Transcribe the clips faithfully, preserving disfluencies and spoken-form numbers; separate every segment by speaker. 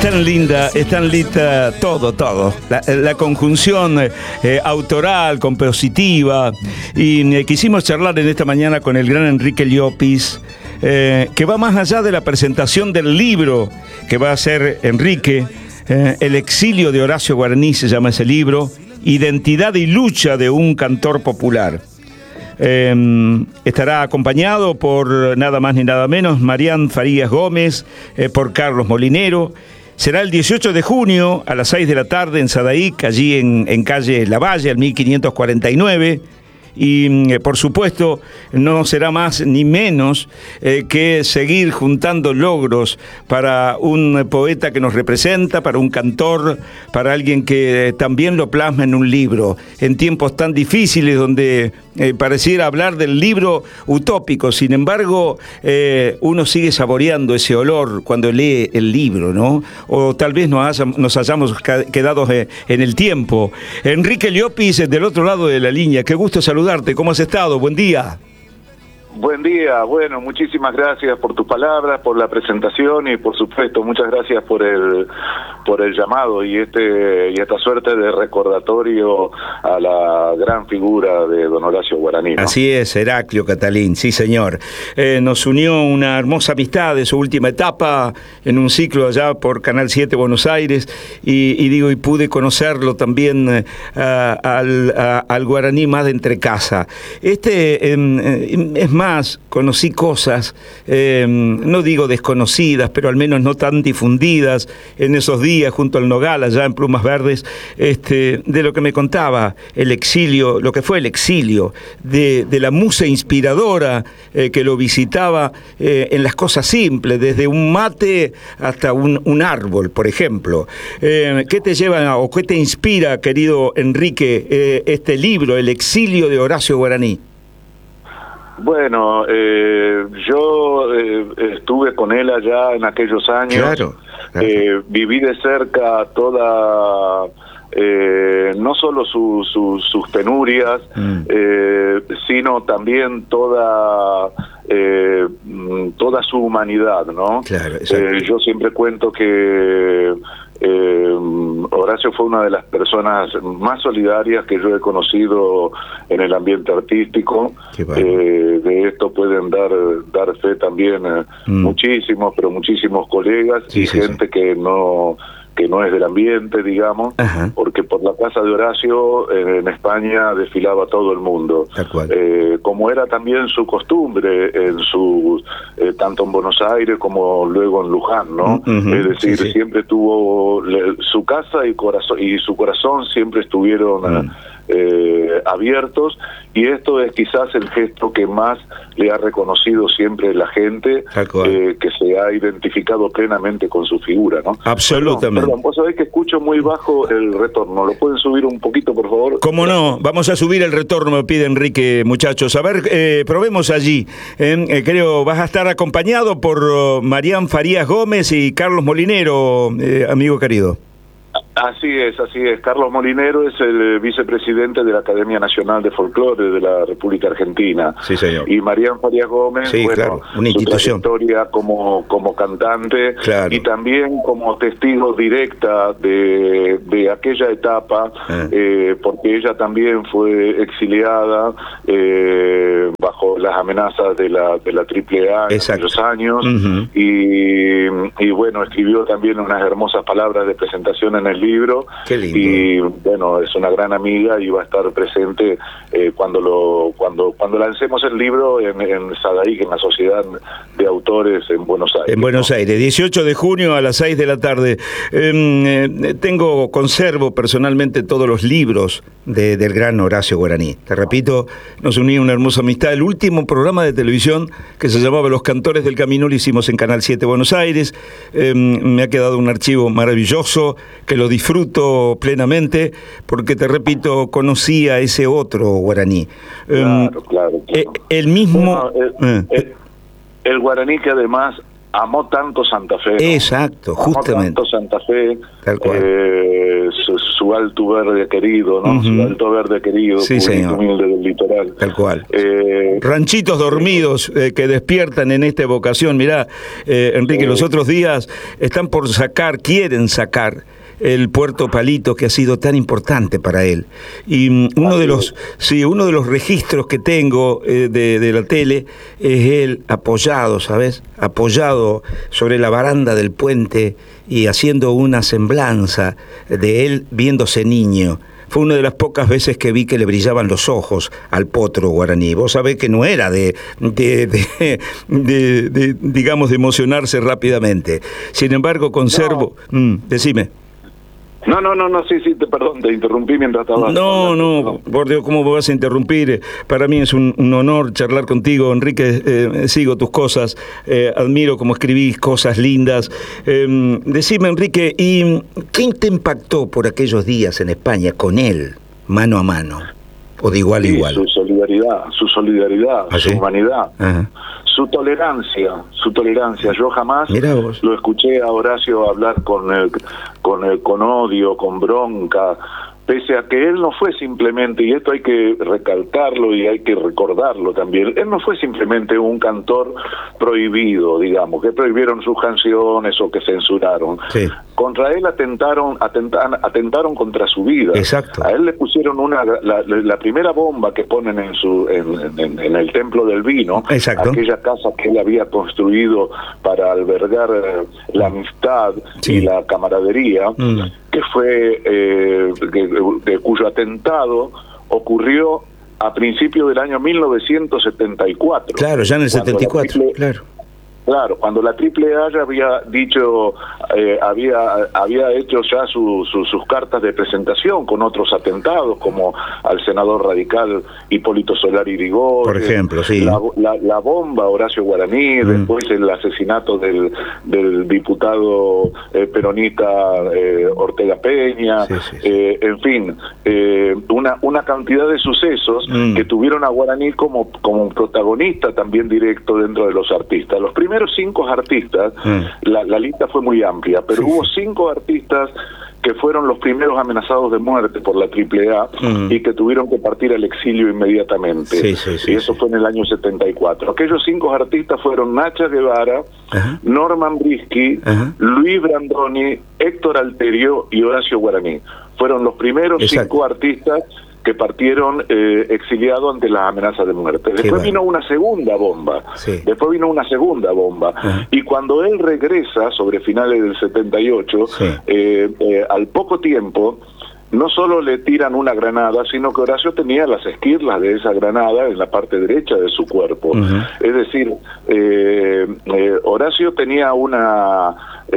Speaker 1: tan linda, es tan linda todo, todo. La, la conjunción eh, autoral, compositiva. Y eh, quisimos charlar en esta mañana con el gran Enrique Llopis, eh, que va más allá de la presentación del libro que va a hacer Enrique. Eh, El exilio de Horacio Guaraní se llama ese libro. Identidad y lucha de un cantor popular. Eh, estará acompañado por nada más ni nada menos Marián Farías Gómez, eh, por Carlos Molinero. Será el dieciocho de junio a las seis de la tarde en Sadaic, allí en, en calle Lavalle, al mil quinientos cuarenta y nueve. Y eh, por supuesto no será más ni menos eh, que seguir juntando logros para un poeta que nos representa, para un cantor, para alguien que también lo plasma en un libro, en tiempos tan difíciles donde eh, pareciera hablar del libro utópico. Sin embargo, eh, uno sigue saboreando ese olor cuando lee el libro, ¿no? O tal vez nos, haya, nos hayamos quedado eh, en el tiempo. Enrique Llopis, del otro lado de la línea, qué gusto saludarte. ¿Cómo has estado? Buen día.
Speaker 2: Buen día, bueno, muchísimas gracias por tus palabras, por la presentación y por supuesto muchas gracias por el por el llamado y este y esta suerte de recordatorio a la gran figura de don Horacio Guaraní, ¿no?
Speaker 1: Así es, Heraclio Catalín, sí señor. Eh, nos unió una hermosa amistad de su última etapa en un ciclo allá por Canal siete Buenos Aires y, y digo y pude conocerlo también eh, a, al, a, al Guaraní más de entre casa. Este eh, es más Más, conocí cosas, eh, no digo desconocidas, pero al menos no tan difundidas en esos días junto al Nogal, allá en Plumas Verdes, este, de lo que me contaba el exilio, lo que fue el exilio, de, de la musa inspiradora eh, que lo visitaba eh, en las cosas simples, desde un mate hasta un, un árbol, por ejemplo. Eh, ¿Qué te lleva o qué te inspira, querido Enrique, eh, este libro, El exilio de Horacio Guaraní?
Speaker 2: Bueno, eh, yo eh, estuve con él allá en aquellos años.
Speaker 1: Claro, claro.
Speaker 2: Eh, viví de cerca toda, eh, no solo su, su, sus penurias, mm. eh, sino también toda eh, toda su humanidad, ¿no?
Speaker 1: Claro,
Speaker 2: eh, yo siempre cuento que Eh, Horacio fue una de las personas más solidarias que yo he conocido en el ambiente artístico. Eh, de esto pueden dar dar fe también eh, mm. muchísimos, pero muchísimos colegas sí, y sí, gente sí. que no que no es del ambiente, digamos, Ajá. porque por la casa de Horacio en, en España desfilaba todo el mundo. Eh, como era también su costumbre en su eh, tanto en Buenos Aires como luego en Luján, ¿no? Uh-huh. Es decir, sí, sí. siempre tuvo le, su casa y corazón y su corazón siempre estuvieron uh-huh. eh, abiertos, y esto es quizás el gesto que más le ha reconocido siempre la gente, eh, que se ha identificado plenamente con su figura, ¿no?
Speaker 1: Absolutamente.
Speaker 2: Perdón, perdón, vos sabés que escucho muy bajo el retorno, ¿lo pueden subir un poquito, por favor?
Speaker 1: ¿Cómo no? Vamos a subir el retorno, me pide Enrique, muchachos. A ver, eh, probemos allí. Eh, eh, creo, vas a estar acompañado por uh, Marián Farías Gómez y Carlos Molinero, eh, amigo querido.
Speaker 2: Así es, así es. Carlos Molinero es el vicepresidente de la Academia Nacional de Folclore de la República Argentina.
Speaker 1: Sí, señor.
Speaker 2: Y Marián Farías Gómez,
Speaker 1: sí,
Speaker 2: bueno,
Speaker 1: claro, una
Speaker 2: su
Speaker 1: institución.
Speaker 2: trayectoria como, como cantante,
Speaker 1: claro.
Speaker 2: y también como testigo directa de, de aquella etapa, eh. Eh, porque ella también fue exiliada eh, bajo las amenazas de la de la Triple A en aquellos años, uh-huh. y, y bueno, escribió también unas hermosas palabras de presentación en el libro.
Speaker 1: Qué lindo.
Speaker 2: Y bueno, es una gran amiga y va a estar presente eh, cuando lo cuando cuando lancemos el libro en, en Sadaic, en la Sociedad de Autores en Buenos Aires.
Speaker 1: En Buenos
Speaker 2: ¿no?
Speaker 1: Aires, dieciocho de junio a las seis de la tarde. Eh, eh, tengo, conservo personalmente todos los libros de, del gran Horacio Guaraní. Te repito, nos unía una hermosa amistad. El último programa de televisión que se llamaba Los Cantores del Camino lo hicimos en Canal siete Buenos Aires. Eh, me ha quedado un archivo maravilloso que lo disfruto plenamente porque, te repito, conocí a ese otro Guaraní.
Speaker 2: Claro, claro, claro.
Speaker 1: Eh, el mismo...
Speaker 2: Bueno, el,
Speaker 1: eh.
Speaker 2: el, el Guaraní que además amó tanto Santa Fe, ¿no?
Speaker 1: Exacto, justamente.
Speaker 2: Amó tanto Santa Fe,
Speaker 1: tal cual.
Speaker 2: Eh, su alto verde querido, ¿no? Uh-huh. Su alto verde querido,
Speaker 1: sí, señor.
Speaker 2: Humilde del litoral.
Speaker 1: Tal cual.
Speaker 2: Eh,
Speaker 1: Ranchitos dormidos eh, que despiertan en esta evocación. Mirá, eh, Enrique, eh, los otros días están por sacar, quieren sacar el Puerto Palito, que ha sido tan importante para él. Y um, uno de los sí, uno de los registros que tengo eh, de, de la tele es él apoyado, ¿sabes? Apoyado sobre la baranda del puente y haciendo una semblanza de él viéndose niño. Fue una de las pocas veces que vi que le brillaban los ojos al potro guaraní. Vos sabés que no era de, de, de, de, de digamos, de emocionarse rápidamente. Sin embargo, conservo... No. Mm, decime.
Speaker 2: No, no, no, no, sí, sí, te, perdón, te interrumpí mientras estaba...
Speaker 1: No, no, no, por Dios, ¿cómo me vas a interrumpir? Para mí es un, un honor charlar contigo, Enrique, eh, sigo tus cosas, eh, admiro cómo escribís cosas lindas. Eh, decime, Enrique, ¿y quién te impactó por aquellos días en España con él, mano a mano, o de igual a
Speaker 2: sí,
Speaker 1: igual?
Speaker 2: Su solidaridad, su solidaridad,
Speaker 1: ¿Ah,
Speaker 2: su
Speaker 1: sí?
Speaker 2: humanidad.
Speaker 1: Ajá.
Speaker 2: Su tolerancia, su tolerancia. Yo jamás
Speaker 1: lo
Speaker 2: escuché a Horacio hablar con el, con el, con odio, con bronca, pese a que él no fue simplemente, y esto hay que recalcarlo y hay que recordarlo también, él no fue simplemente un cantor prohibido, digamos, que prohibieron sus canciones o que censuraron.
Speaker 1: Sí.
Speaker 2: Contra él atentaron, atentaron, atentaron contra su vida.
Speaker 1: Exacto.
Speaker 2: A él le pusieron una, la, la primera bomba que ponen en su, en, en, en el Templo del Vino.
Speaker 1: Exacto.
Speaker 2: Aquella casa que él había construido para albergar eh, la amistad sí. y la camaradería, mm. que fue eh, que, de cuyo atentado ocurrió a principios del año mil novecientos setenta y cuatro.
Speaker 1: Claro, ya en el setenta y cuatro, triple, claro.
Speaker 2: Claro, cuando la Triple A ya había dicho, eh, había había hecho ya su, su, sus cartas de presentación con otros atentados, como al senador radical Hipólito Solari Irigoyen,
Speaker 1: por ejemplo, sí.
Speaker 2: La, la, la bomba Horacio Guaraní, mm. después el asesinato del, del diputado eh, peronista eh, Ortega Peña, sí, sí, sí. Eh, en fin, eh, una, una cantidad de sucesos mm. que tuvieron a Guaraní como, como un protagonista también directo dentro de los artistas. Los primeros cinco artistas, mm. la, la lista fue muy amplia, pero sí, hubo sí. cinco artistas que fueron los primeros amenazados de muerte por la Triple A mm. y que tuvieron que partir al exilio inmediatamente.
Speaker 1: Sí, sí, sí,
Speaker 2: y eso
Speaker 1: sí.
Speaker 2: fue en el año setenta y cuatro. Aquellos cinco artistas fueron Nacha Guevara, ajá. Norman Brisky, ajá. Luis Brandoni, Héctor Alterio y Horacio Guaraní. Fueron los primeros Exacto. cinco artistas que partieron eh, exiliados ante las amenazas de muerte. Después bueno. vino una segunda bomba, sí. después vino una segunda bomba, uh-huh. y cuando él regresa, sobre finales del setenta y ocho, sí. eh, eh, al poco tiempo, no solo le tiran una granada, sino que Horacio tenía las esquirlas de esa granada en la parte derecha de su cuerpo. Uh-huh. Es decir, eh, eh, Horacio tenía una...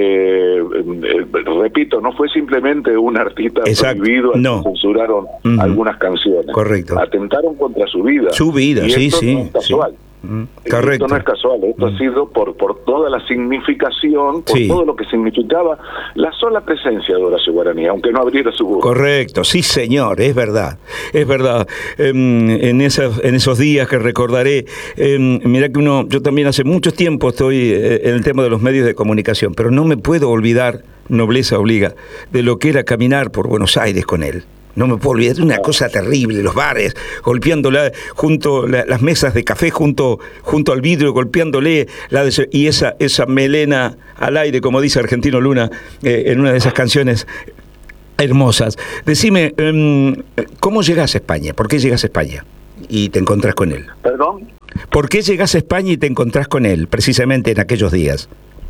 Speaker 2: Eh, eh, repito, no fue simplemente un artista
Speaker 1: Exacto.
Speaker 2: prohibido al
Speaker 1: no.
Speaker 2: que censuraron uh-huh. algunas canciones.
Speaker 1: Correcto.
Speaker 2: Atentaron contra su vida.
Speaker 1: Su vida,
Speaker 2: y
Speaker 1: sí,
Speaker 2: esto
Speaker 1: sí.
Speaker 2: No es casual.
Speaker 1: Sí. Mm, correcto.
Speaker 2: Esto no es casual, esto mm. ha sido por por toda la significación, por sí. todo lo que significaba la sola presencia de Horacio Guaraní, aunque no abriera su boca.
Speaker 1: Correcto, sí señor, es verdad, es verdad. Eh, en, esas, en esos días que recordaré, eh, mirá que uno, yo también hace mucho tiempo estoy eh, en el tema de los medios de comunicación, pero no me puedo olvidar, nobleza obliga, de lo que era caminar por Buenos Aires con él. No me puedo olvidar, una cosa terrible, los bares, golpeándola junto, la, las mesas de café junto junto al vidrio, golpeándole, la de, y esa esa melena al aire, como dice Argentino Luna, eh, en una de esas canciones hermosas. Decime, um, ¿cómo llegás a España? ¿Por qué llegás a España y te encontrás con él?
Speaker 2: ¿Perdón?
Speaker 1: ¿Por qué llegás a España y te encontrás con él, precisamente en aquellos días?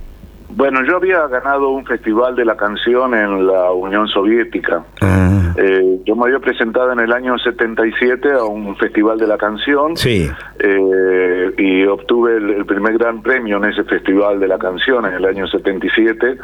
Speaker 2: Bueno, yo había ganado un festival de la canción en la Unión Soviética. Ah. Eh, yo me había presentado en el año setenta y siete a un festival de la canción.
Speaker 1: Sí.
Speaker 2: Eh, y obtuve el, el primer gran premio en ese festival de la canción en el año setenta y siete.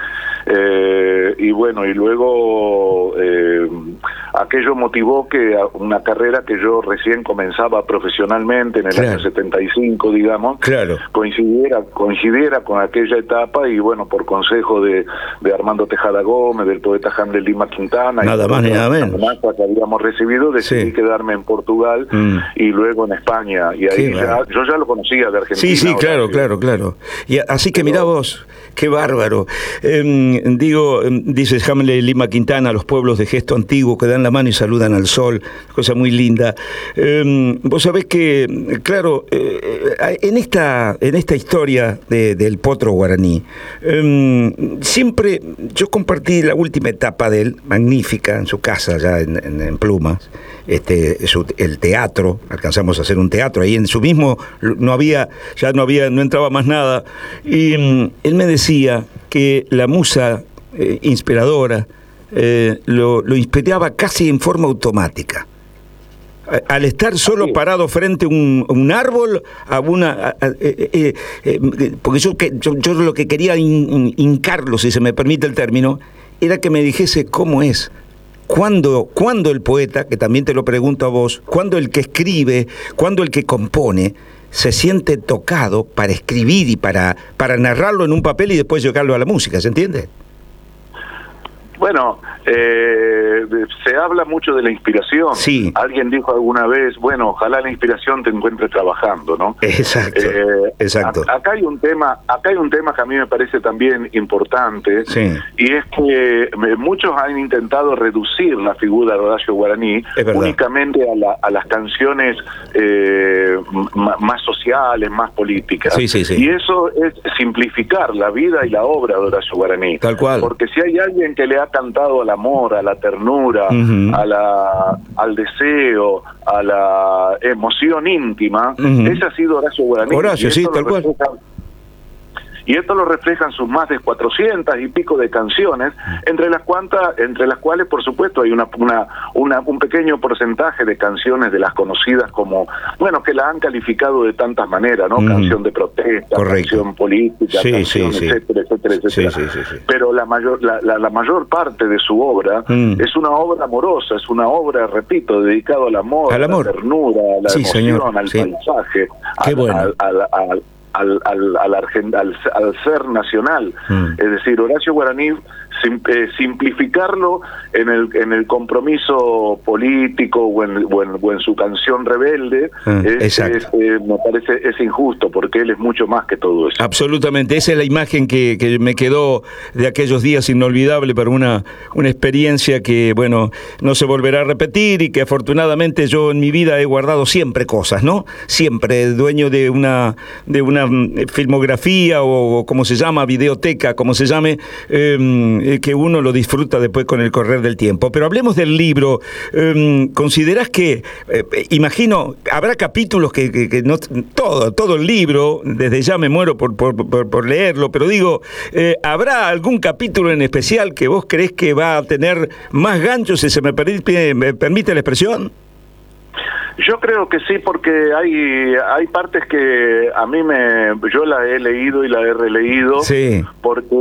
Speaker 2: Eh, y bueno, y luego eh, aquello motivó que una carrera que yo recién comenzaba profesionalmente en el claro. año setenta y cinco, digamos,
Speaker 1: claro.
Speaker 2: coincidiera, coincidiera con aquella etapa y bueno, por consejo de, de Armando Tejada Gómez, del poeta Handel Lima Quintana,
Speaker 1: nada más ni nada menos,
Speaker 2: que habíamos recibido, decidí sí. quedarme en Portugal mm. y luego en España, y ahí sí, ya, claro. yo ya lo conocía de Argentina.
Speaker 1: Sí, sí, claro, claro, claro. Y así que mirá vos, qué bárbaro. Eh, eh, digo, dice Hamlet Lima Quintana, los pueblos de gesto antiguo que dan la mano y saludan al sol, cosa muy linda. Eh, vos sabés que, claro, eh, en esta en esta historia de, del potro guaraní, eh, siempre yo compartí la última etapa de él, magnífica, en su casa, allá en, en, en Plumas, este, su, el teatro, alcanzamos a hacer un teatro, ahí en su mismo, no había, ya no había, no entraba más nada, y um, él me decía que la musa eh, inspiradora eh, lo, lo inspiraba casi en forma automática. Al estar solo parado frente a un, un árbol, a una, a, a, eh, eh, eh, porque yo, que, yo, yo lo que quería in, hincarlo, si se me permite el término, era que me dijese cómo es. ¿Cuándo, cuándo el poeta, que también te lo pregunto a vos, cuándo el que escribe, cuándo el que compone, se siente tocado para escribir y para, para narrarlo en un papel y después llevarlo a la música, ¿se entiende?
Speaker 2: Bueno, eh, se habla mucho de la inspiración.
Speaker 1: Sí.
Speaker 2: Alguien dijo alguna vez, bueno, ojalá la inspiración te encuentre trabajando, ¿no?
Speaker 1: Exacto,
Speaker 2: eh,
Speaker 1: exacto.
Speaker 2: A, acá hay un tema, acá hay un tema que a mí me parece también importante,
Speaker 1: sí.
Speaker 2: Y es que muchos han intentado reducir la figura de Horacio Guaraní únicamente a, la, a las canciones eh, más sociales, más políticas.
Speaker 1: Sí, sí, sí.
Speaker 2: Y eso es simplificar la vida y la obra de Horacio Guaraní.
Speaker 1: Tal cual.
Speaker 2: Porque si hay alguien que le ha cantado al amor, a la ternura, uh-huh. a la, al deseo, a la emoción íntima, uh-huh. ese ha sido Horacio Guaraní.
Speaker 1: Horacio, sí, tal cual.
Speaker 2: Y esto lo reflejan sus más de cuatrocientas y pico de canciones, entre las cuantas, entre las cuales, por supuesto, hay una, una, una un pequeño porcentaje de canciones de las conocidas como, bueno, que la han calificado de tantas maneras, ¿no? Mm. Canción de protesta,
Speaker 1: correcto.
Speaker 2: Canción política,
Speaker 1: sí,
Speaker 2: canción,
Speaker 1: sí,
Speaker 2: etcétera,
Speaker 1: sí.
Speaker 2: etcétera, etcétera.
Speaker 1: Sí, sí, sí, sí.
Speaker 2: Pero la mayor, la, la, la mayor parte de su obra mm. es una obra amorosa, es una obra, repito, dedicada al amor,
Speaker 1: al amor.
Speaker 2: a la ternura, a la
Speaker 1: sí,
Speaker 2: emoción,
Speaker 1: señor.
Speaker 2: al
Speaker 1: sí.
Speaker 2: paisaje,
Speaker 1: Qué
Speaker 2: al,
Speaker 1: bueno.
Speaker 2: al, al, al Al, al, al, argent, al, al ser nacional, mm. es decir, Horacio Guaraní sim, eh, simplificarlo en el en el compromiso político o en, o en, o en su canción rebelde mm, es, es, eh, me parece es injusto porque él es mucho más que todo eso.
Speaker 1: Absolutamente, esa es la imagen que, que me quedó de aquellos días inolvidable, pero una, una experiencia que, bueno, no se volverá a repetir y que afortunadamente yo en mi vida he guardado siempre cosas, ¿no? Siempre dueño de una de una filmografía o, o como se llama, videoteca, como se llame, eh, que uno lo disfruta después con el correr del tiempo. Pero hablemos del libro. Eh, ¿Considerás que, eh, imagino, habrá capítulos que, que, que no, todo, todo el libro, desde ya me muero por, por, por, por leerlo, pero digo, eh, ¿habrá algún capítulo en especial que vos creés que va a tener más ganchos, si se me permite, me permite la expresión?
Speaker 2: Yo creo que sí, porque hay hay partes que a mí me yo la he leído y la he releído,
Speaker 1: sí.
Speaker 2: porque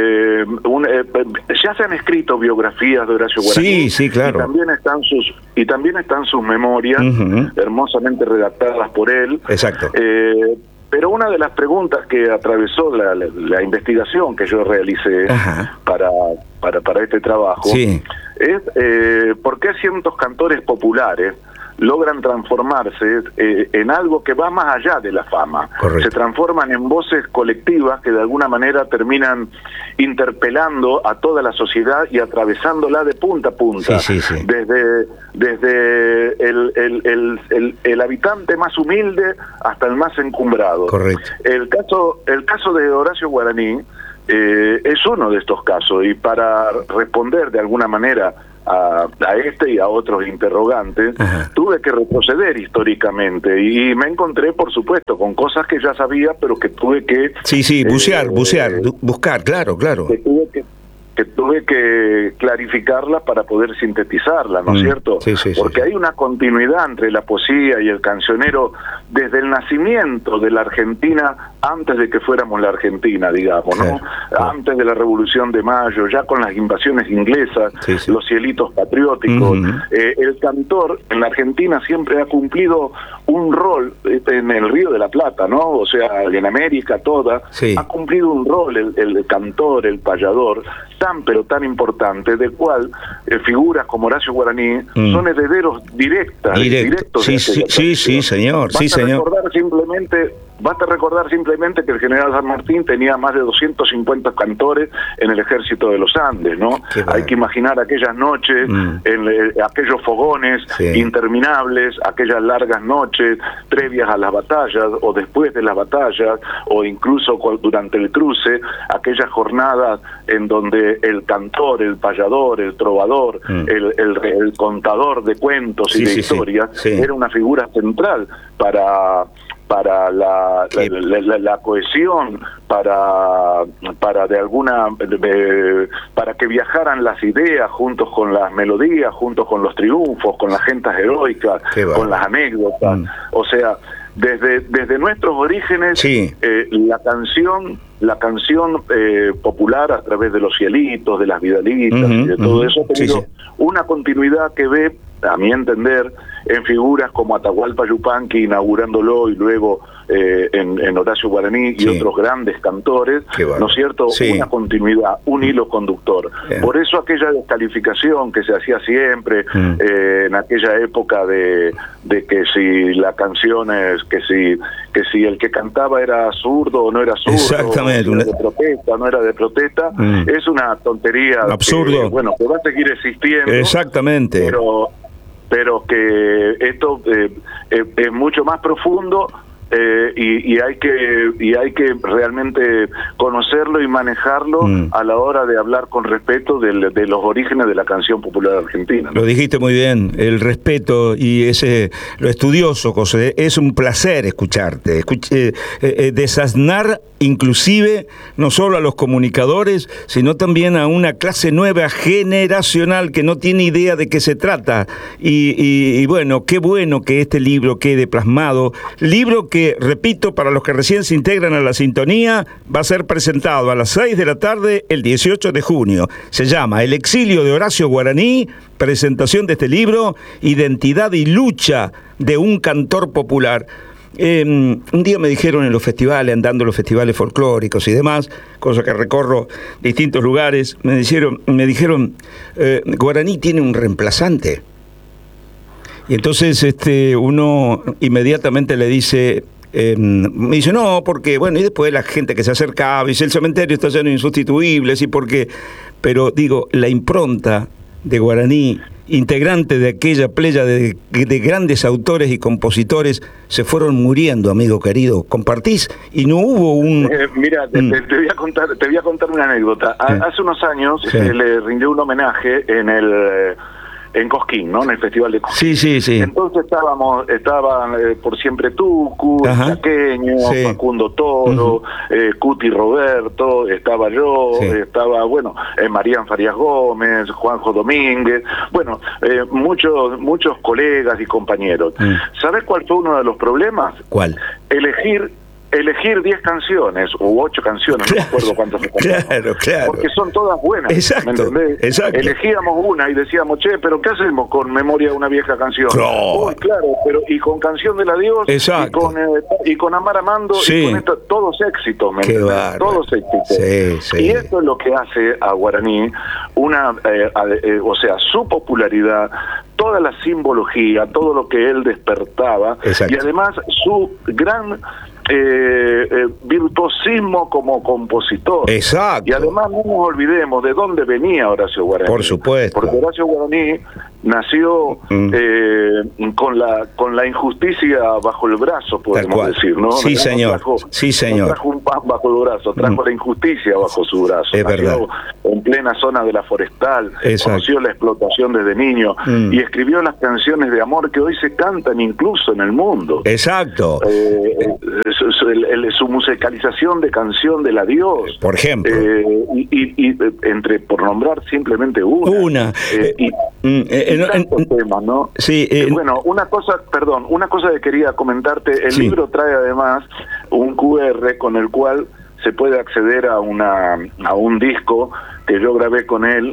Speaker 2: un, eh, ya se han escrito biografías de Horacio Guaraní,
Speaker 1: sí, sí, claro.
Speaker 2: y también están sus y también están sus memorias uh-huh. hermosamente redactadas por él.
Speaker 1: Exacto.
Speaker 2: Eh, Pero una de las preguntas que atravesó la, la, la investigación que yo realicé para, para para este trabajo
Speaker 1: sí.
Speaker 2: es eh, por qué ciertos cantores populares logran transformarse eh, en algo que va más allá de la fama.
Speaker 1: Correcto.
Speaker 2: Se transforman en voces colectivas que de alguna manera terminan interpelando a toda la sociedad y atravesándola de punta a punta,
Speaker 1: sí, sí, sí.
Speaker 2: desde desde el, el, el, el, el habitante más humilde hasta el más encumbrado.
Speaker 1: Correcto.
Speaker 2: El caso, el caso de Horacio Guaraní eh, es uno de estos casos, y para responder de alguna manera A, a este y a otros interrogantes, ajá. tuve que retroceder históricamente y me encontré, por supuesto, con cosas que ya sabía, pero que tuve que...
Speaker 1: Sí, sí, bucear,
Speaker 2: eh,
Speaker 1: bucear, buscar, claro, claro.
Speaker 2: Que tuve que, que tuve que clarificarlas para poder sintetizarlas, ¿no es mm, cierto?
Speaker 1: Sí, sí,
Speaker 2: Porque
Speaker 1: sí,
Speaker 2: hay una continuidad entre la poesía y el cancionero desde el nacimiento de la Argentina, antes de que fuéramos la Argentina, digamos, ¿no?
Speaker 1: Claro, claro.
Speaker 2: Antes de la Revolución de Mayo, ya con las invasiones inglesas, sí, sí. los cielitos patrióticos. Uh-huh. eh, el cantor en la Argentina siempre ha cumplido un rol en el Río de la Plata, ¿no? O sea, en América toda,
Speaker 1: sí.
Speaker 2: ha cumplido un rol el, el cantor, el payador, tan pero tan importante, del cual eh, figuras como Horacio Guaraní mm. son herederos directas,
Speaker 1: Direct.
Speaker 2: directos.
Speaker 1: Sí,
Speaker 2: de
Speaker 1: sí, sí, sí, señor,
Speaker 2: Basta
Speaker 1: sí, señor.
Speaker 2: recordar simplemente basta recordar simplemente que el general San Martín tenía más de doscientos cincuenta cantores en el ejército de los Andes, ¿no? Hay que imaginar aquellas noches, mm. en, en, aquellos fogones sí. interminables, aquellas largas noches previas a las batallas o después de las batallas, o incluso durante el cruce, aquellas jornadas en donde el cantor, el payador, el trovador, mm. el, el, el contador de cuentos sí, y de sí, historias sí, sí. era una figura central para para la, la, la, la, la cohesión, para para de alguna de, para que viajaran las ideas juntos con las melodías, juntos con los triunfos, con las gentas heroicas, con las anécdotas. Mm. O sea, desde desde nuestros orígenes sí. eh, la canción la canción eh, popular a través de los cielitos, de las vidalitas uh-huh, y de todo uh-huh. eso ha tenido sí, sí. una continuidad que ve, a mi entender, en figuras como Atahualpa Yupanqui inaugurándolo y luego eh, en, en Horacio Guaraní y sí. otros grandes cantores, bueno. ¿no es cierto? Sí. Una continuidad, un hilo conductor. Bien. Por eso aquella descalificación que se hacía siempre mm. eh, en aquella época de, de que si la canción es, que si que si el que cantaba era zurdo o no era zurdo, exactamente. Era de protesta, no era de protesta, mm. es una tontería.
Speaker 1: Absurdo.
Speaker 2: Que, bueno, que va a seguir existiendo.
Speaker 1: Exactamente.
Speaker 2: Pero pero que esto eh, eh, es mucho más profundo eh, y, y hay que y hay que realmente conocerlo y manejarlo mm. a la hora de hablar con respeto de, de los orígenes de la canción popular argentina, ¿no?
Speaker 1: Lo dijiste muy bien, el respeto y ese lo estudioso, José. Es un placer escucharte, escuch eh, eh, desasnar inclusive no solo a los comunicadores, sino también a una clase nueva generacional que no tiene idea de qué se trata. Y, y, y bueno, qué bueno que este libro quede plasmado. Libro que, repito, para los que recién se integran a la sintonía, va a ser presentado a las seis de la tarde el dieciocho de junio. Se llama El exilio de Horacio Guaraní, presentación de este libro, Identidad y lucha de un cantor popular. Eh, un día me dijeron en los festivales, andando en los festivales folclóricos y demás, cosa que recorro distintos lugares, me dijeron, me dijeron eh, Guaraní tiene un reemplazante. Y entonces este uno inmediatamente le dice, eh, me dice, no, porque, bueno, y después la gente que se acercaba, dice, el cementerio está lleno de insustituibles, y porque, pero digo, la impronta de Guaraní, integrante de aquella playa de, de grandes autores y compositores, se fueron muriendo, amigo querido. ¿Compartís? Y no hubo un...
Speaker 2: Eh, mira, te, mm. te, voy a contar, te voy a contar una anécdota. Sí. Hace unos años sí. eh, le rindió un homenaje en el... Eh, en Cosquín, ¿no? En el Festival de Cosquín.
Speaker 1: Sí, sí, sí.
Speaker 2: Entonces estábamos, estaban eh, por siempre Tucu, Chaqueño, sí. Facundo Toro, uh-huh. eh, Cuti Roberto, estaba yo, sí. estaba, bueno, eh, Marían Farías Gómez, Juanjo Domínguez, bueno, eh, muchos muchos colegas y compañeros. Uh-huh. ¿Sabés cuál fue uno de los problemas?
Speaker 1: ¿Cuál?
Speaker 2: Elegir elegir diez canciones u ocho canciones, claro, no me acuerdo cuántas se
Speaker 1: claro, claro.
Speaker 2: porque son todas buenas.
Speaker 1: Exacto,
Speaker 2: ¿me entendés?
Speaker 1: Exacto.
Speaker 2: Elegíamos una y decíamos, che, pero ¿qué hacemos con Memoria de una vieja canción?
Speaker 1: Claro,
Speaker 2: oh, claro pero y con Canción del Adiós,
Speaker 1: exacto.
Speaker 2: y con eh, y con Amar Amando, sí. y con esto, todos éxitos, ¿me entendés? Todos éxitos.
Speaker 1: Sí, sí.
Speaker 2: Y esto es lo que hace a Guaraní una, eh, a, eh, o sea, su popularidad, toda la simbología, todo lo que él despertaba, exacto. y además su gran Eh, eh, virtuosismo como compositor.
Speaker 1: Exacto.
Speaker 2: Y además no nos olvidemos de dónde venía Horacio Guaraní.
Speaker 1: Por supuesto.
Speaker 2: Porque Horacio Guaraní nació mm. eh, con la con la injusticia bajo el brazo, podemos decir, ¿no?
Speaker 1: Sí, no señor. Trajo,
Speaker 2: sí, señor. No trajo un pan bajo el brazo, trajo mm. la injusticia bajo su brazo.
Speaker 1: Es
Speaker 2: nació
Speaker 1: verdad.
Speaker 2: En plena zona de la Forestal, exacto. conoció la explotación desde niño mm. y escribió las canciones de amor que hoy se cantan incluso en el mundo.
Speaker 1: Exacto.
Speaker 2: Eh, eh, Su, el, el, su musicalización de Canción del Adiós,
Speaker 1: por ejemplo,
Speaker 2: eh, y, y, y entre por nombrar simplemente una,
Speaker 1: una
Speaker 2: eh, y,
Speaker 1: eh, eh,
Speaker 2: y tantos eh, temas, ¿no?
Speaker 1: Sí. Eh,
Speaker 2: eh, bueno, una cosa, perdón, una cosa que quería comentarte. El sí. libro trae además un cu erre con el cual se puede acceder a una a un disco que yo grabé con él.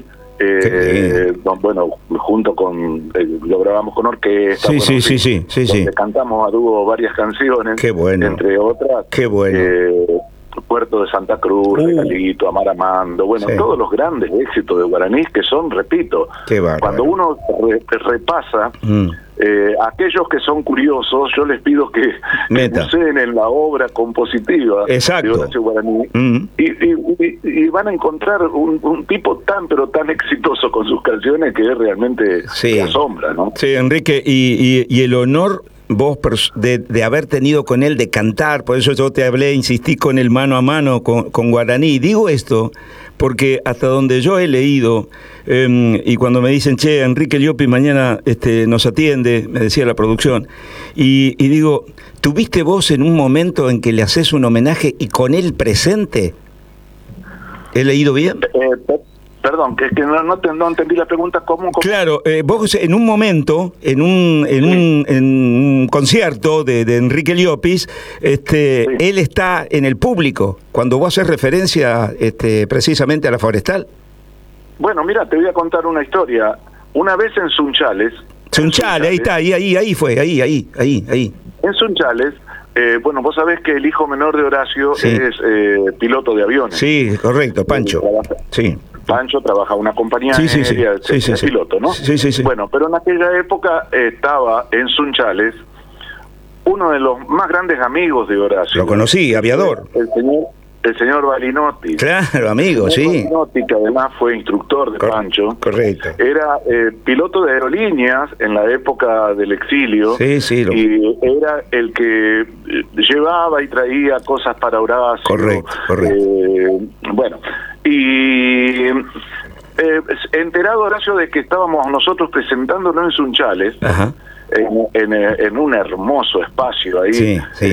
Speaker 2: Eh, bueno, junto con eh, lo grabamos con orquesta,
Speaker 1: sí,
Speaker 2: bueno,
Speaker 1: sí, sí, sí, sí, sí.
Speaker 2: cantamos a dúo varias canciones,
Speaker 1: qué bueno,
Speaker 2: entre otras.
Speaker 1: Qué bueno.
Speaker 2: Eh, Puerto de Santa Cruz, uh. Regalito, Amar Amando, bueno, sí. todos los grandes éxitos de Guaraní que son, repito, cuando uno re, repasa mm. eh, aquellos que son curiosos, yo les pido que, que busquen en la obra compositiva
Speaker 1: Exacto.
Speaker 2: de Horacio Guaraní mm. y, y, y van a encontrar un, un tipo tan pero tan exitoso con sus canciones que es realmente
Speaker 1: sí.
Speaker 2: que asombra, ¿no?
Speaker 1: Sí, Enrique, y, y, y el honor vos de, de haber tenido con él, de cantar, por eso yo te hablé, insistí con el mano a mano con, con Guaraní. Digo esto porque hasta donde yo he leído, eh, y cuando me dicen, che, Enrique Llopis mañana este, nos atiende, me decía la producción, y, y digo, ¿tuviste vos en un momento en que le haces un homenaje y con él presente? ¿He leído bien?
Speaker 2: Eh, Perdón, que, que no, no, te, no entendí la pregunta. ¿Cómo? cómo?
Speaker 1: Claro, eh, vos en un momento, en un en un, en un concierto de, de Enrique Llopis, este, sí. él está en el público, cuando vos haces referencia este, precisamente a la Forestal.
Speaker 2: Bueno, mira, te voy a contar una historia. Una vez en Sunchales...
Speaker 1: Sunchales, ahí está, ahí, ahí, ahí fue, ahí, ahí, ahí, ahí.
Speaker 2: En Sunchales, eh, bueno, vos sabés que el hijo menor de Horacio sí. es eh, piloto de aviones.
Speaker 1: Sí, correcto, Pancho. Sí.
Speaker 2: Pancho trabaja en una compañía
Speaker 1: sí, sí,
Speaker 2: aérea,
Speaker 1: sí, sí,
Speaker 2: es
Speaker 1: sí,
Speaker 2: piloto, ¿no?
Speaker 1: Sí, sí, sí.
Speaker 2: Bueno, pero en aquella época estaba en Sunchales uno de los más grandes amigos de Horacio.
Speaker 1: Lo conocí, aviador.
Speaker 2: El señor, el señor Balinotti.
Speaker 1: Claro, amigo, sí.
Speaker 2: Balinotti, que además fue instructor de Cor Pancho.
Speaker 1: Correcto.
Speaker 2: Era eh, piloto de aerolíneas en la época del exilio.
Speaker 1: Sí, sí. Lo...
Speaker 2: Y era el que llevaba y traía cosas para Horacio.
Speaker 1: Correcto, correcto.
Speaker 2: Eh, bueno, y eh, enterado Horacio de que estábamos nosotros presentándonos en Sunchales,
Speaker 1: Ajá.
Speaker 2: En, en, en un hermoso espacio ahí,
Speaker 1: sí, sí.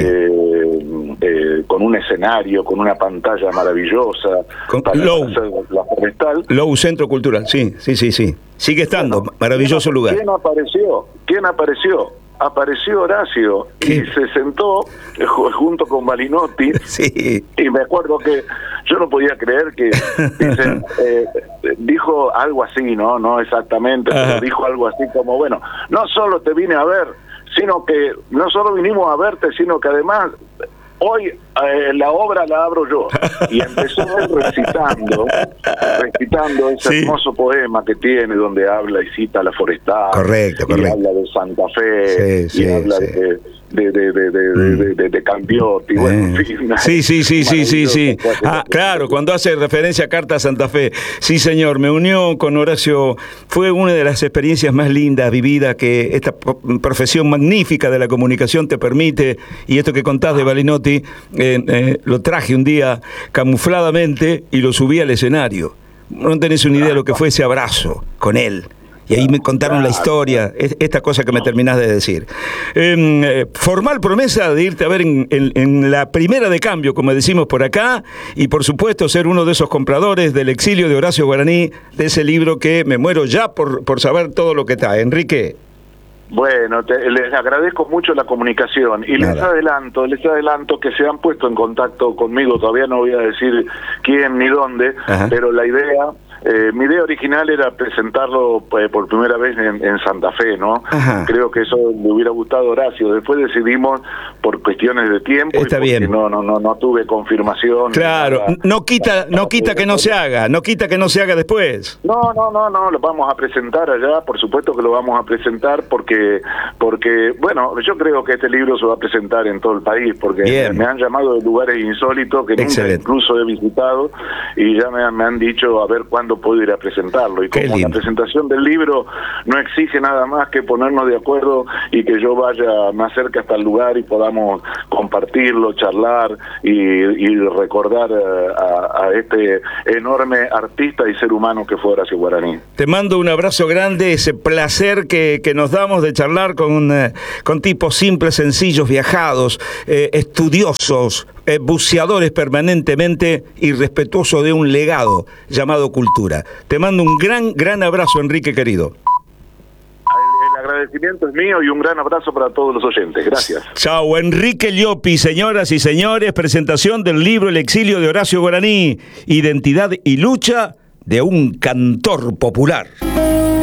Speaker 2: Eh, eh, con un escenario, con una pantalla maravillosa,
Speaker 1: con
Speaker 2: para
Speaker 1: Low,
Speaker 2: hacer la Forestal.
Speaker 1: Low Centro Cultural, sí, sí, sí, sí. Sigue estando, bueno, maravilloso
Speaker 2: ¿quién,
Speaker 1: lugar.
Speaker 2: ¿Quién apareció? ¿Quién apareció? Apareció Horacio ¿Qué? y se sentó junto con Balinotti.
Speaker 1: Sí.
Speaker 2: Y me acuerdo que yo no podía creer que dicen, eh, dijo algo así, no, no exactamente, Ajá. pero dijo algo así como, bueno, no solo te vine a ver, sino que no solo vinimos a verte, sino que además hoy eh, la obra la abro yo. Y empezó recitando, recitando ese sí. hermoso poema que tiene, donde habla y cita la Forestal.
Speaker 1: Correcto,
Speaker 2: y
Speaker 1: correcto.
Speaker 2: habla de Santa Fe,
Speaker 1: sí,
Speaker 2: y
Speaker 1: sí,
Speaker 2: habla
Speaker 1: sí.
Speaker 2: de, de, de, de, de, mm. de, de, de Cambiotti. Bueno, en fin,
Speaker 1: sí, sí, sí, sí, sí, sí. Ah, claro, cuando hace referencia a Carta a Santa Fe. Sí, señor, me unió con Horacio. Fue una de las experiencias más lindas vividas que esta profesión magnífica de la comunicación te permite. Y esto que contás de Balinotti, eh, eh, lo traje un día camufladamente y lo subí al escenario. No tenés una idea de lo que fue ese abrazo con él. Y ahí me contaron la historia, esta cosa que me terminás de decir. Eh, formal promesa de irte a ver en, en, en la primera de cambio, como decimos por acá, y por supuesto ser uno de esos compradores del exilio de Horacio Guaraní, de ese libro que me muero ya por, por saber todo lo que está. Enrique.
Speaker 2: Bueno, te, les agradezco mucho la comunicación y Nada. les adelanto, les adelanto que se han puesto en contacto conmigo, todavía no voy a decir quién ni dónde, Ajá. pero la idea... Eh, mi idea original era presentarlo eh, por primera vez en, en Santa Fe, ¿no?
Speaker 1: Ajá.
Speaker 2: Creo que eso le hubiera gustado a Horacio. Después decidimos por cuestiones de tiempo.
Speaker 1: Está
Speaker 2: y
Speaker 1: bien.
Speaker 2: No, no, no, no tuve confirmación.
Speaker 1: Claro, nada. no quita, no quita que no se haga, no quita que no se haga después.
Speaker 2: No, no, no, no, lo vamos a presentar allá, por supuesto que lo vamos a presentar porque, porque, bueno, yo creo que este libro se va a presentar en todo el país, porque bien. me han llamado de lugares insólitos que Excelente. nunca incluso he visitado y ya me, me han dicho a ver cuándo puedo ir a presentarlo. Y como la presentación del libro no exige nada más que ponernos de acuerdo y que yo vaya más cerca hasta el lugar y podamos compartirlo, charlar y, y recordar a, a este enorme artista y ser humano que fue Horacio Guaraní.
Speaker 1: Te mando un abrazo grande, ese placer que, que nos damos de charlar con, eh, con tipos simples, sencillos, viajados, eh, estudiosos, eh, buceadores permanentemente y respetuosos de un legado llamado cultura. Te mando un gran, gran abrazo, Enrique, querido.
Speaker 2: El agradecimiento es mío y un gran abrazo para todos los oyentes. Gracias.
Speaker 1: Chao, Enrique Llopis, señoras y señores, presentación del libro El exilio de Horacio Guaraní, identidad y lucha de un cantor popular.